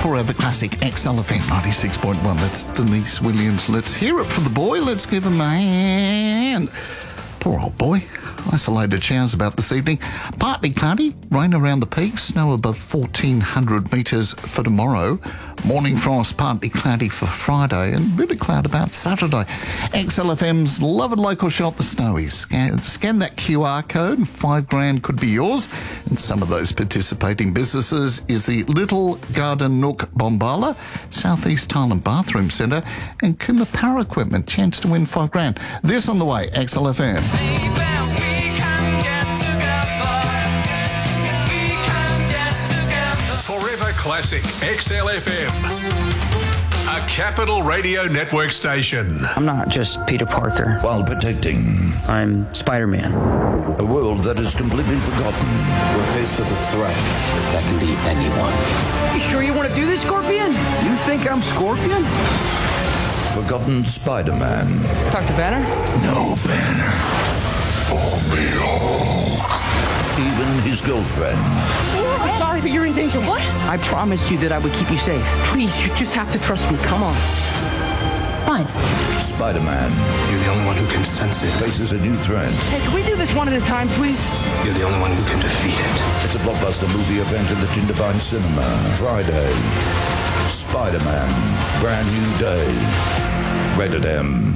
Forever Classic XLFM 96.1. That's Denise Williams. Let's hear it for the boy. Let's give him a hand. Poor old boy. Isolated showers about this evening. Partly cloudy, rain around the peaks, snow above 1,400 metres for tomorrow. Morning frost, partly cloudy for Friday, and a bit of cloud about Saturday. XLFM's Love and Local Shop, the Snowies. Scan that QR code and $5,000 could be yours. And some of those participating businesses is the Little Garden Nook Bombala, Southeast Thailand Bathroom Centre, and Kuma Power Equipment. Chance to win $5,000. This on the way, XLFM. Classic XLFM, a Capital Radio Network station. I'm not just Peter Parker. While protecting, I'm Spider-Man. A world that is completely forgotten. We're faced with a threat that can be anyone. You sure you want to do this, Scorpion? You think I'm Scorpion? Forgotten Spider-Man. Talk to Banner? No Banner. Only Hulk. Even his girlfriend. I'm sorry, but you're in danger. What? I promised you that I would keep you safe. Please, you just have to trust me. Come on. Fine. Spider-Man. You're the only one who can sense it. Faces a new threat. Hey, can we do this one at a time, please? You're the only one who can defeat it. It's a blockbuster movie event at the Jindabyne Cinema. Friday. Spider-Man. Brand new day. Rated M.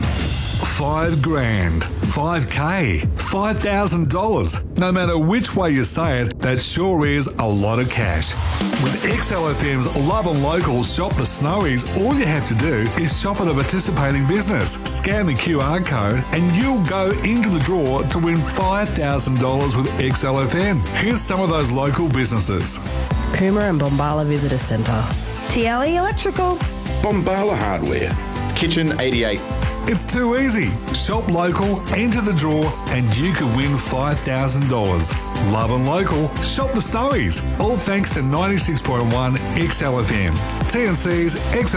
$5,000, $5K, $5,000. No matter which way you say it, that sure is a lot of cash. With XLFM's Love and Local Shop the Snowies, all you have to do is shop at a participating business, scan the QR code, and you'll go into the draw to win $5,000 with XLFM. Here's some of those local businesses. Kuma and Bombala Visitor Centre. TLE Electrical. Bombala Hardware. Kitchen 88. It's too easy. Shop local, enter the draw, and you could win $5,000. Love and Local, shop the Snowies. All thanks to 96.1 XLFM. TNC's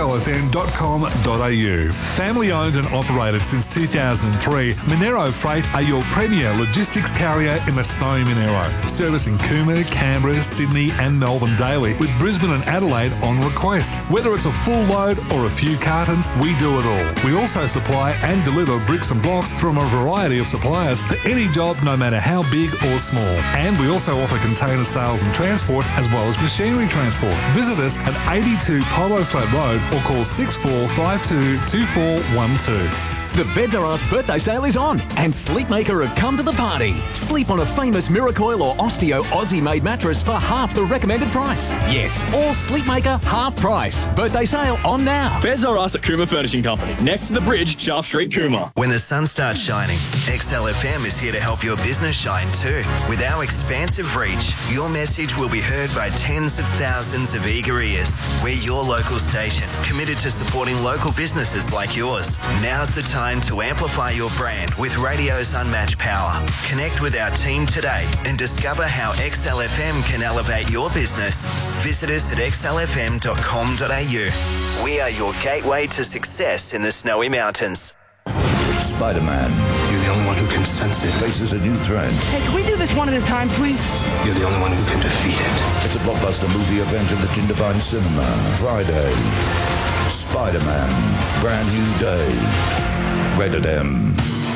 xlfm.com.au. Family owned and operated since 2003, Monero Freight are your premier logistics carrier in the snowy Monero. Servicing Cooma, Canberra, Sydney and Melbourne daily, with Brisbane and Adelaide on request. Whether it's a full load or a few cartons, we do it all. We also supply and deliver bricks and blocks from a variety of suppliers for any job, no matter how big or small. And we also offer container sales and transport, as well as machinery transport. Visit us at 82 Polo Flat Road or call 6452 2412. The Beds R Us birthday sale is on, and Sleepmaker have come to the party. Sleep on a famous Miracoil or Osteo Aussie-made mattress for half the recommended price. Yes, all Sleepmaker half price. Birthday sale on now. Beds R Us at Cooma Furnishing Company, next to the bridge, Sharp Street, Cooma. When the sun starts shining, XLFM is here to help your business shine too. With our expansive reach, your message will be heard by tens of thousands of eager ears. We're your local station, committed to supporting local businesses like yours. Now's the time to amplify your brand with radio's unmatched power. Connect with our team today and discover how XLFM can elevate your business. Visit us at xlfm.com.au. We are your gateway to success in the snowy mountains. Spider-Man. You're the only one who can sense it. Faces a new threat. Hey, can we do this one at a time, please? You're the only one who can defeat it. It's a blockbuster movie event at the Jindabyne Cinema. Friday. Spider-Man. Brand new day. Rated M.